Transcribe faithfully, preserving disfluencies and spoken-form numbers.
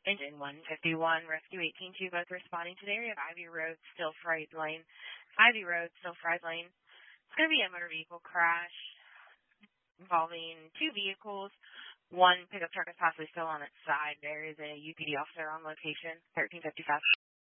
Engine one fifty-one, Rescue eighteen two, both responding to the area of Ivy Road, Still Fried Lane. Ivy Road, Still Fried Lane. It's going to be a motor vehicle crash involving two vehicles. One pickup truck is possibly still on its side. There is a U P D officer on location, thirteen fifty-five.